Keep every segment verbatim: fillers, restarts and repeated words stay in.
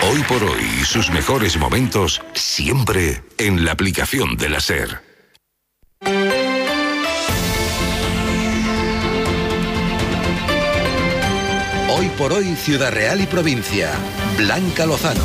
Hoy por hoy, sus mejores momentos siempre en la aplicación de la SER. Hoy por hoy, Ciudad Real y provincia. Blanca Lozano.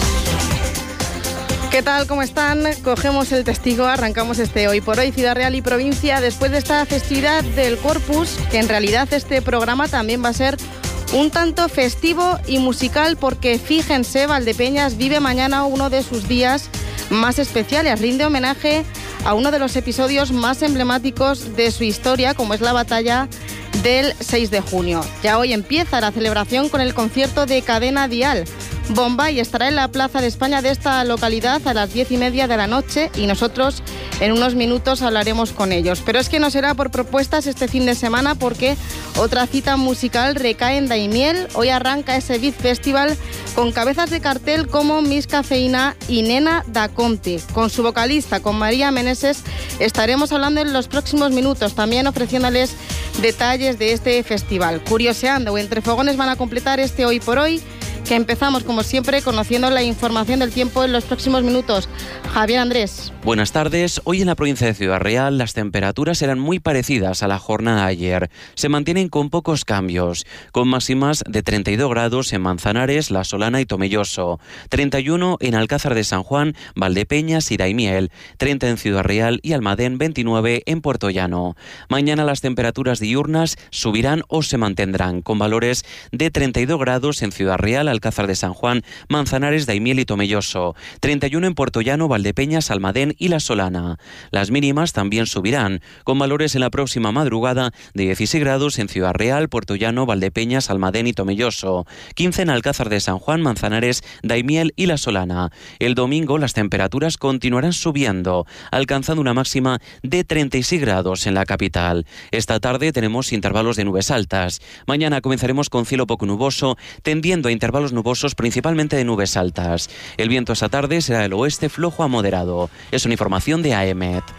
¿Qué tal? ¿Cómo están? Cogemos el testigo, arrancamos este Hoy por Hoy, Ciudad Real y provincia, después de esta festividad del Corpus, que en realidad este programa también va a ser un tanto festivo y musical, porque fíjense, Valdepeñas vive mañana uno de sus días más especiales, rinde homenaje a uno de los episodios más emblemáticos de su historia, como es la batalla del seis de junio. Ya hoy empieza la celebración con el concierto de Cadena Dial. Bombay estará en la Plaza de España de esta localidad a las diez y media de la noche y nosotros en unos minutos hablaremos con ellos. Pero es que no será por propuestas este fin de semana, porque otra cita musical recae en Daimiel. Hoy arranca ese Beat Festival con cabezas de cartel como Miss Cafeína y Nena da Comte. Con su vocalista, con María Meneses, estaremos hablando en los próximos minutos, también ofreciéndoles detalles de este festival. Curioseando o entre fogones van a completar este Hoy por Hoy, que empezamos, como siempre, conociendo la información del tiempo en los próximos minutos. Javier Andrés. Buenas tardes. Hoy en la provincia de Ciudad Real las temperaturas serán muy parecidas a la jornada de ayer. Se mantienen con pocos cambios, con máximas de treinta y dos grados en Manzanares, La Solana y Tomelloso, treinta y uno en Alcázar de San Juan, Valdepeñas y Daimiel, treinta en Ciudad Real y Almadén, veintinueve en Puerto Llano. Mañana las temperaturas diurnas subirán o se mantendrán, con valores de treinta y dos grados en Ciudad Real, Alcázar de San Juan, Manzanares, Daimiel y Tomelloso, treinta y uno en Puerto Llano, Valdepeñas, Almadén y La Solana. Las mínimas también subirán, con valores en la próxima madrugada de dieciséis grados en Ciudad Real, Puerto Llano, Valdepeñas, Almadén y Tomelloso, quince en Alcázar de San Juan, Manzanares, Daimiel y La Solana. El domingo las temperaturas continuarán subiendo, alcanzando una máxima de treinta y seis grados en la capital. Esta tarde tenemos intervalos de nubes altas. Mañana comenzaremos con cielo poco nuboso, tendiendo a intervalos nubosos, principalmente de nubes altas. El viento esta tarde será del oeste flojo a moderado. Es una información de A E M E T.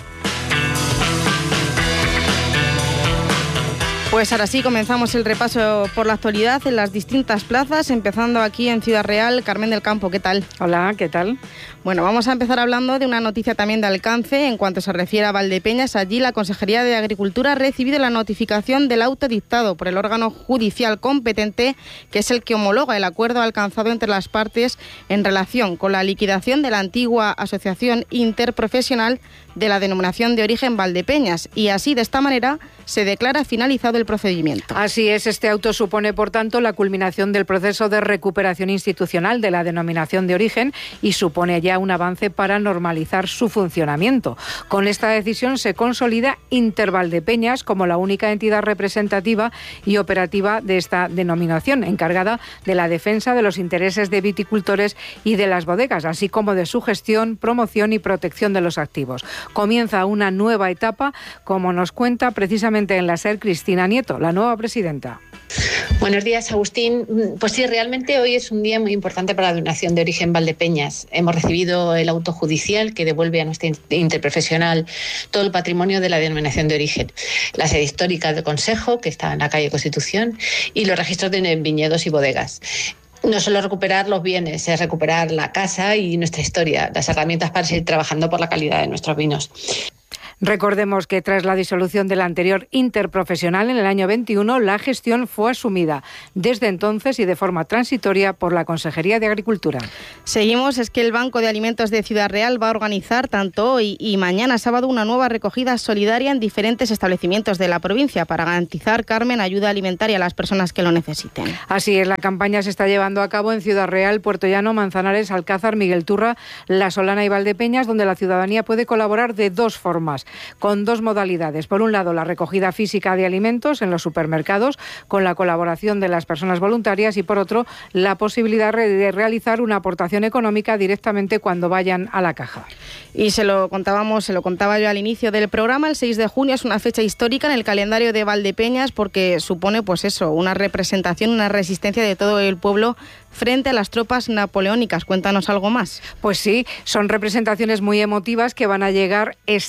Pues ahora sí, comenzamos el repaso por la actualidad en las distintas plazas, empezando aquí en Ciudad Real. Carmen del Campo, ¿qué tal? Hola, ¿qué tal? Bueno, vamos a empezar hablando de una noticia también de alcance en cuanto se refiere a Valdepeñas. Allí la Consejería de Agricultura ha recibido la notificación del auto dictado por el órgano judicial competente, que es el que homologa el acuerdo alcanzado entre las partes en relación con la liquidación de la antigua Asociación Interprofesional de la Denominación de Origen Valdepeñas, y así, de esta manera, se declara finalizado el procedimiento. Así es, este auto supone, por tanto, la culminación del proceso de recuperación institucional de la Denominación de Origen y supone ya un avance para normalizar su funcionamiento. Con esta decisión se consolida Intervaldepeñas como la única entidad representativa y operativa de esta denominación, encargada de la defensa de los intereses de viticultores y de las bodegas, así como de su gestión, promoción y protección de los activos. Comienza una nueva etapa, como nos cuenta precisamente en la SER Cristina Nieto, la nueva presidenta. Buenos días, Agustín. Pues sí, realmente hoy es un día muy importante para la Denominación de Origen Valdepeñas. Hemos recibido el auto judicial que devuelve a nuestra interprofesional todo el patrimonio de la Denominación de Origen. La sede histórica del Consejo, que está en la calle Constitución, y los registros de viñedos y bodegas. No solo recuperar los bienes, es recuperar la casa y nuestra historia, las herramientas para seguir trabajando por la calidad de nuestros vinos. Recordemos que tras la disolución de la anterior interprofesional en el año veintiuno, la gestión fue asumida desde entonces y de forma transitoria por la Consejería de Agricultura. Seguimos, es que el Banco de Alimentos de Ciudad Real va a organizar tanto hoy y mañana sábado una nueva recogida solidaria en diferentes establecimientos de la provincia para garantizar, Carmen, ayuda alimentaria a las personas que lo necesiten. Así es, la campaña se está llevando a cabo en Ciudad Real, Puerto Llano, Manzanares, Alcázar, Miguel Turra, La Solana y Valdepeñas, donde la ciudadanía puede colaborar de dos formas, con dos modalidades. Por un lado, la recogida física de alimentos en los supermercados con la colaboración de las personas voluntarias, y por otro, la posibilidad de realizar una aportación económica directamente cuando vayan a la caja. Y se lo contábamos, se lo contaba yo al inicio del programa, el seis de junio es una fecha histórica en el calendario de Valdepeñas porque supone, pues eso, una representación, una resistencia de todo el pueblo frente a las tropas napoleónicas. Cuéntanos algo más. Pues sí, son representaciones muy emotivas que van a llegar este sábado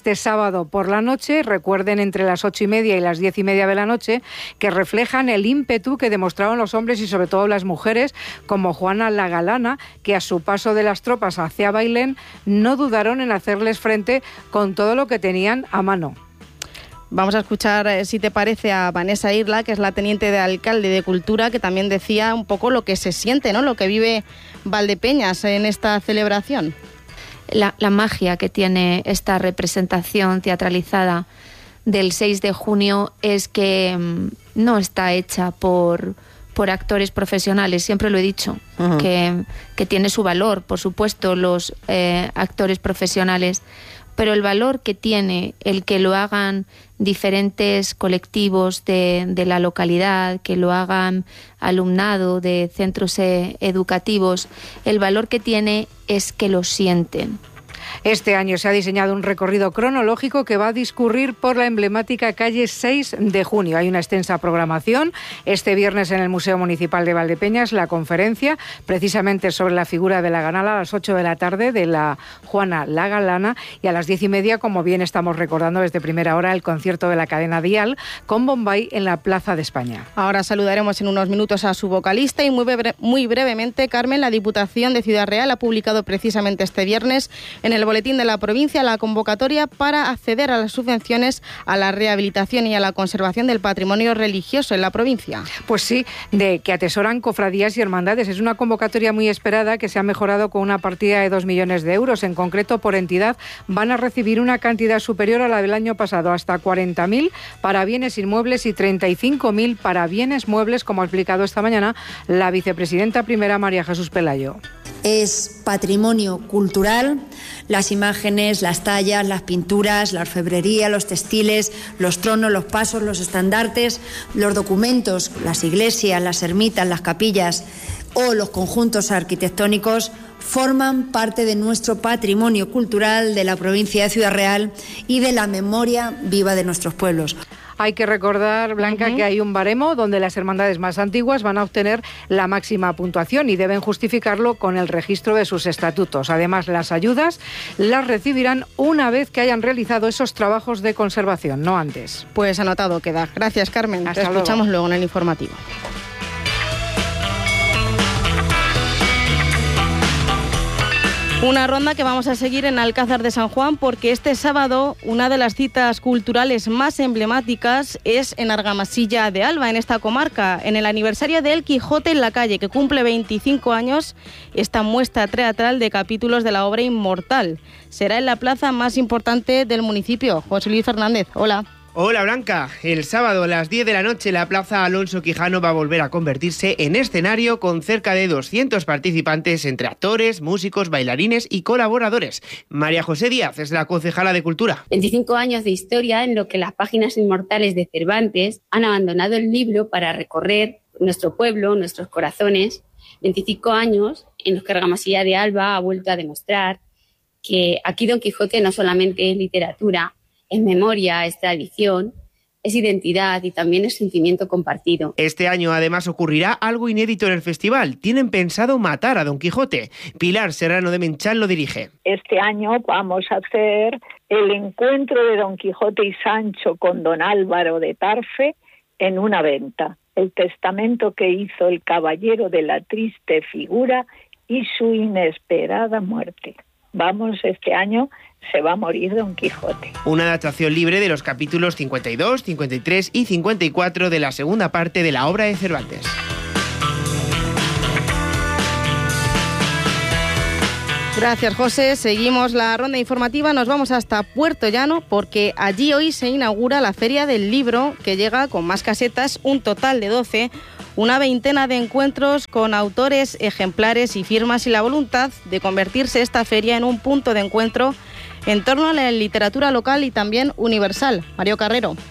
sábado por la noche, recuerden entre las ocho y media y las diez y media de la noche, que reflejan el ímpetu que demostraron los hombres y sobre todo las mujeres, como Juana la Galana, que a su paso de las tropas hacia Bailén no dudaron en hacerles frente con todo lo que tenían a mano. Vamos a escuchar, eh, si te parece, a Vanessa Irla, que es la teniente de alcalde de Cultura, que también decía un poco lo que se siente, ¿no?, lo que vive Valdepeñas en esta celebración. La, la magia que tiene esta representación teatralizada del seis de junio es que mmm, no está hecha por, por actores profesionales, siempre lo he dicho, uh-huh. que, que tiene su valor, por supuesto, los eh, actores profesionales, pero el valor que tiene el que lo hagan diferentes colectivos de, de la localidad, que lo hagan alumnado de centros eh, educativos, el valor que tiene es que lo sienten. Este año se ha diseñado un recorrido cronológico que va a discurrir por la emblemática calle seis de junio. Hay una extensa programación. Este viernes en el Museo Municipal de Valdepeñas, la conferencia precisamente sobre la figura de la Galana a las ocho de la tarde de la Juana la Galana, y a las diez y media, como bien estamos recordando desde primera hora, el concierto de la cadena Dial con Bombay en la Plaza de España. Ahora saludaremos en unos minutos a su vocalista y muy, bre- muy brevemente, Carmen, la Diputación de Ciudad Real ha publicado precisamente este viernes en el boletín de la provincia la convocatoria para acceder a las subvenciones a la rehabilitación y a la conservación del patrimonio religioso en la provincia. Pues sí, de que atesoran cofradías y hermandades. Es una convocatoria muy esperada que se ha mejorado con una partida de dos millones de euros. En concreto, por entidad van a recibir una cantidad superior a la del año pasado, hasta cuarenta mil para bienes inmuebles y treinta y cinco mil para bienes muebles, como ha explicado esta mañana la vicepresidenta primera María Jesús Pelayo. Es patrimonio cultural, las imágenes, las tallas, las pinturas, la orfebrería, los textiles, los tronos, los pasos, los estandartes, los documentos, las iglesias, las ermitas, las capillas o los conjuntos arquitectónicos forman parte de nuestro patrimonio cultural de la provincia de Ciudad Real y de la memoria viva de nuestros pueblos. Hay que recordar, Blanca, uh-huh. que hay un baremo donde las hermandades más antiguas van a obtener la máxima puntuación y deben justificarlo con el registro de sus estatutos. Además, las ayudas las recibirán una vez que hayan realizado esos trabajos de conservación, no antes. Pues anotado queda. Gracias, Carmen. Hasta Te escuchamos luego. luego en el informativo. Una ronda que vamos a seguir en Alcázar de San Juan porque este sábado una de las citas culturales más emblemáticas es en Argamasilla de Alba, en esta comarca, en el aniversario de El Quijote en la calle, que cumple veinticinco años, esta muestra teatral de capítulos de la obra Inmortal. Será en la plaza más importante del municipio. José Luis Fernández, hola. Hola Blanca, el sábado a las diez de la noche la Plaza Alonso Quijano va a volver a convertirse en escenario con cerca de doscientos participantes entre actores, músicos, bailarines y colaboradores. María José Díaz es la concejala de Cultura. veinticinco años de historia en lo que las páginas inmortales de Cervantes han abandonado el libro para recorrer nuestro pueblo, nuestros corazones. veinticinco años en los que Argamasilla de Alba ha vuelto a demostrar que aquí Don Quijote no solamente es literatura, es memoria, es tradición, es identidad y también es sentimiento compartido. Este año además ocurrirá algo inédito en el festival. Tienen pensado matar a Don Quijote. Pilar Serrano de Menchal lo dirige. Este año vamos a hacer el encuentro de Don Quijote y Sancho con Don Álvaro de Tarfe en una venta. El testamento que hizo el caballero de la triste figura y su inesperada muerte. Vamos, este año se va a morir Don Quijote. Una adaptación libre de los capítulos cincuenta y dos, cincuenta y tres y cincuenta y cuatro de la segunda parte de la obra de Cervantes. Gracias, José. Seguimos la ronda informativa. Nos vamos hasta Puerto Llano porque allí hoy se inaugura la Feria del Libro, que llega con más casetas, un total de doce, una veintena de encuentros con autores, ejemplares y firmas y la voluntad de convertirse esta feria en un punto de encuentro en torno a la literatura local y también universal. Mario Carrero.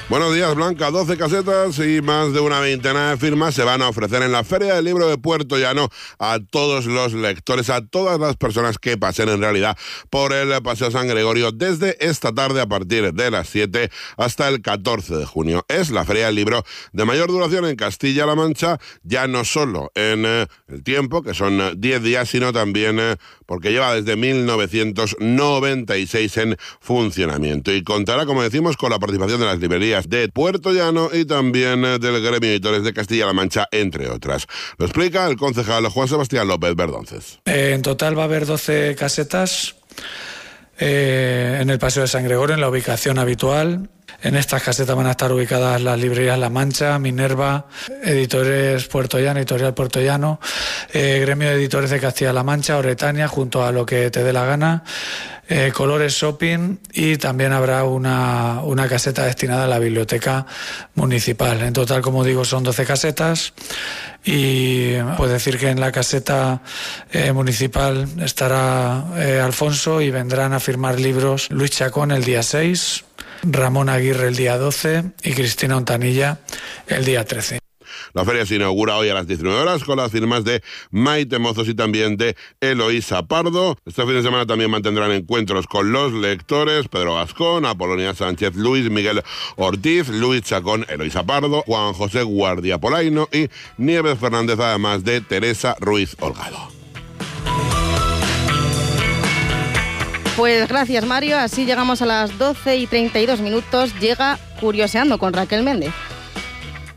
Buenos días, Blanca. doce casetas y más de una veintena de firmas se van a ofrecer en la Feria del Libro de Puerto Llano a todos los lectores, a todas las personas que pasen en realidad por el Paseo San Gregorio desde esta tarde a partir de las siete hasta el catorce de junio. Es la Feria del Libro de mayor duración en Castilla-La Mancha, ya no solo en eh, el tiempo, que son diez días, sino también eh, porque lleva desde mil novecientos noventa y seis en funcionamiento y contará, como decimos, con la participación de las librerías de Puerto Llano y también del Gremio de Editores de Castilla-La Mancha, entre otras. Lo explica el concejal Juan Sebastián López Verdonces. Eh, en total va a haber doce casetas eh, en el Paseo de San Gregorio, en la ubicación habitual. En estas casetas van a estar ubicadas las librerías La Mancha, Minerva, Editores Puerto Llano, Editorial Puerto Llano, eh, Gremio de Editores de Castilla-La Mancha, Oretania, junto a Lo que te dé la gana, eh, Colores Shopping, y también habrá una, una caseta destinada a la biblioteca municipal. En total, como digo, son doce casetas y puedo decir que en la caseta eh, municipal estará eh, Alfonso y vendrán a firmar libros Luis Chacón el día seis, Ramón Aguirre el día doce y Cristina Ontanilla el día trece. La feria se inaugura hoy a las diecinueve horas con las firmas de Maite Mozos y también de Eloísa Pardo. Este fin de semana también mantendrán encuentros con los lectores: Pedro Gascón, Apolonia Sánchez, Luis Miguel Ortiz, Luis Chacón, Eloísa Pardo, Juan José Guardia Polaino y Nieves Fernández, además de Teresa Ruiz Holgado. Pues gracias, Mario. Así llegamos a las doce y treinta y dos minutos. Llega Curioseando con Raquel Méndez.